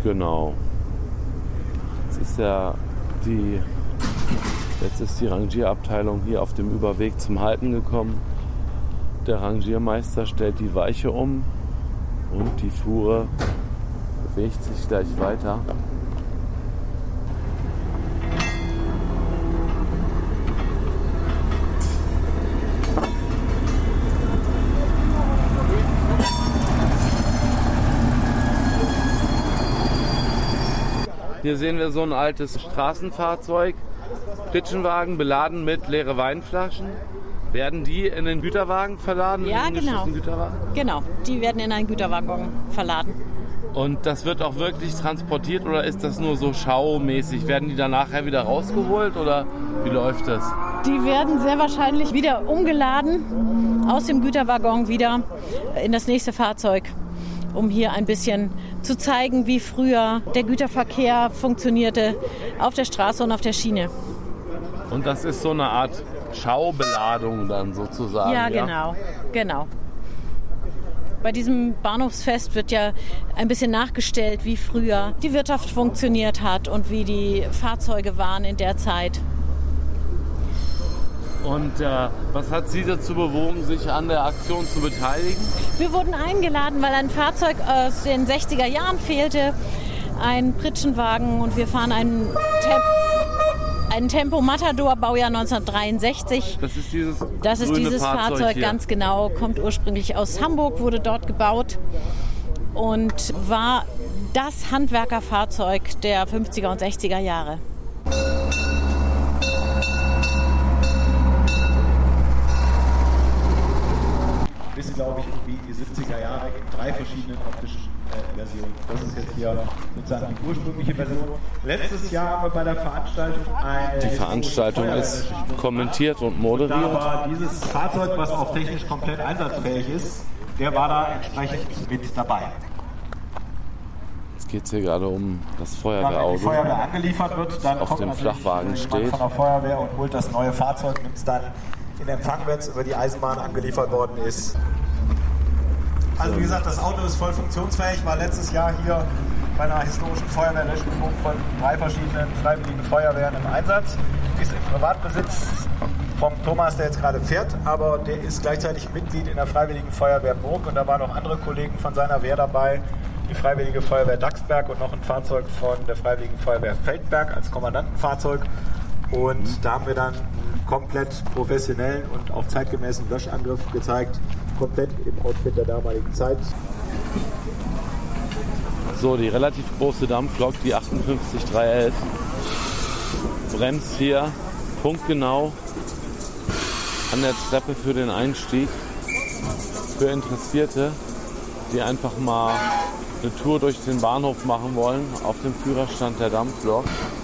Genau. Jetzt ist die Rangierabteilung hier auf dem Überweg zum Halten gekommen. Der Rangiermeister stellt die Weiche um und die Fuhre bewegt sich gleich weiter. Hier sehen wir so ein altes Straßenfahrzeug, Pritschenwagen beladen mit leeren Weinflaschen. Werden die in den Güterwagen verladen? Ja, genau. Genau, die werden in einen Güterwagen verladen. Und das wird auch wirklich transportiert oder ist das nur so schaumäßig? Werden die dann nachher wieder rausgeholt oder wie läuft das? Die werden sehr wahrscheinlich wieder umgeladen, aus dem Güterwaggon wieder in das nächste Fahrzeug, um hier ein bisschen zu zeigen, wie früher der Güterverkehr funktionierte auf der Straße und auf der Schiene. Und das ist so eine Art Schaubeladung dann sozusagen? Ja, genau. Bei diesem Bahnhofsfest wird ja ein bisschen nachgestellt, wie früher die Wirtschaft funktioniert hat und wie die Fahrzeuge waren in der Zeit. Und was hat Sie dazu bewogen, sich an der Aktion zu beteiligen? Wir wurden eingeladen, weil ein Fahrzeug aus den 60er Jahren fehlte, ein Pritschenwagen, und wir fahren einen Tempo Matador, Baujahr 1963. Das ist dieses Fahrzeug hier. Ganz genau, kommt ursprünglich aus Hamburg, wurde dort gebaut und war das Handwerkerfahrzeug der 50er und 60er Jahre. Ist, glaube ich, wie die 70er Jahre in 3 verschiedenen optischen Versionen. Das ist jetzt hier sozusagen die ursprüngliche Version. Letztes Jahr haben wir bei der Veranstaltung Die Veranstaltung ist kommentiert und moderiert. Da war dieses Fahrzeug, was auch technisch komplett einsatzfähig ist, der war da entsprechend mit dabei. Jetzt geht es hier gerade um das Wenn Feuerwehrauto, die Feuerwehr angeliefert wird, dann auf kommt dem Flachwagen jemand von der Feuerwehr und holt das neue Fahrzeug, nimmt es dann in Empfang, wenn es über die Eisenbahn angeliefert worden ist. Also wie gesagt, das Auto ist voll funktionsfähig, war letztes Jahr hier bei einer historischen Feuerwehrlöschübung von 3 verschiedenen freiwilligen Feuerwehren im Einsatz. Ist im Privatbesitz vom Thomas, der jetzt gerade fährt, aber der ist gleichzeitig Mitglied in der Freiwilligen Feuerwehr Burg und da waren noch andere Kollegen von seiner Wehr dabei, die Freiwillige Feuerwehr Dachsberg und noch ein Fahrzeug von der Freiwilligen Feuerwehr Feldberg als Kommandantenfahrzeug. Und da haben wir dann einen komplett professionellen und auch zeitgemäßen Löschangriff gezeigt, komplett im Outfit der damaligen Zeit. So, die relativ große Dampflok, die 58311, bremst hier punktgenau an der Treppe für den Einstieg für Interessierte, die einfach mal eine Tour durch den Bahnhof machen wollen, auf dem Führerstand der Dampflok.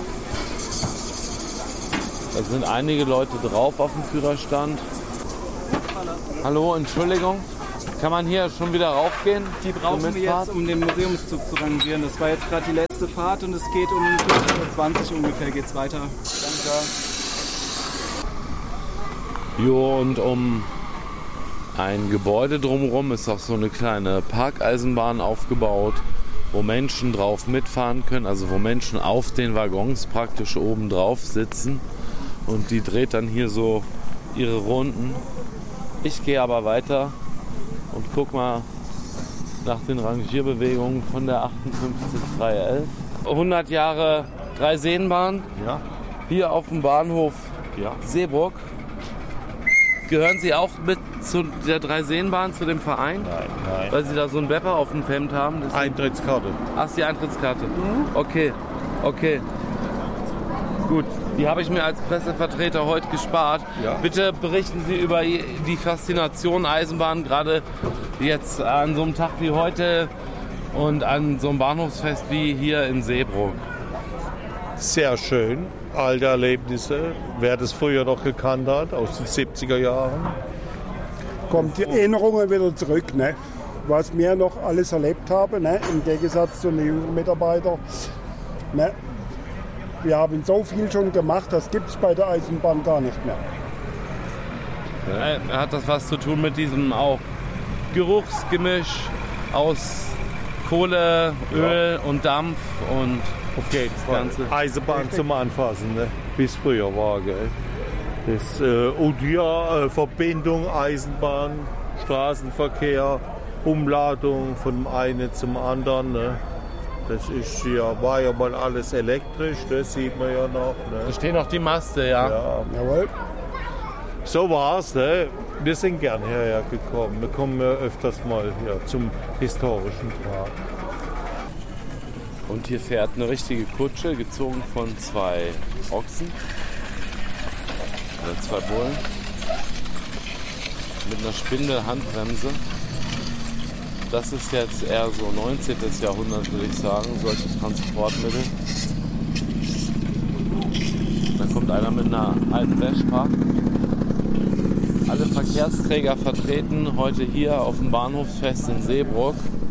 Da sind einige Leute drauf auf dem Führerstand. Hallo, Entschuldigung. Kann man hier schon wieder raufgehen? Die brauchen wir jetzt, um den Museumszug zu rangieren. Das war jetzt gerade die letzte Fahrt und es geht um 15:20 Uhr ungefähr geht's weiter. Danke. Jo, und um ein Gebäude drumherum ist auch so eine kleine Parkeisenbahn aufgebaut, wo Menschen drauf mitfahren können, also wo Menschen auf den Waggons praktisch oben drauf sitzen. Und die dreht dann hier so ihre Runden. Ich gehe aber weiter und guck mal nach den Rangierbewegungen von der 58311. 100 Jahre Dreiseenbahn. Ja. Hier auf dem Bahnhof Seeburg. Gehören Sie auch mit zu der Dreiseenbahn, zu dem Verein? Nein. Weil Sie da so ein Bepper auf dem Hemd haben? Eintrittskarte. Ach, die Eintrittskarte. Okay. Gut, die habe ich mir als Pressevertreter heute gespart. Ja. Bitte berichten Sie über die Faszination Eisenbahn, gerade jetzt an so einem Tag wie heute und an so einem Bahnhofsfest wie hier in Seeburg. Sehr schön. Alte Erlebnisse. Wer das früher noch gekannt hat, aus den 70er Jahren. Kommt die Erinnerungen wieder zurück, ne? Was wir noch alles erlebt haben, ne? Im Gegensatz zu den jungen Mitarbeitern. Ne? Wir haben so viel schon gemacht, das gibt es bei der Eisenbahn gar nicht mehr. Hat das was zu tun mit diesem auch Geruchsgemisch aus Kohle, Öl und Dampf und Auf jeden Fall. Ganze. Eisenbahn zum Anfassen, ne? Wie es früher war, gell? Das, und hier Verbindung, Eisenbahn, Straßenverkehr, Umladung von dem einen zum anderen. Ne? Das ist ja, war ja mal alles elektrisch, das sieht man ja noch. Ne? Da stehen noch die Maste, ja. Jawohl. So war's, ne? Wir sind gern hierher gekommen. Wir kommen ja öfters mal hier zum historischen Tag. Und hier fährt eine richtige Kutsche, gezogen von 2 Ochsen. Oder 2 Bullen. Mit einer Spindel-Handbremse. Das ist jetzt eher so 19. Jahrhundert, würde ich sagen, solche Transportmittel. Da kommt einer mit einer alten Vespa. Alle Verkehrsträger vertreten heute hier auf dem Bahnhofsfest in Seebrugg.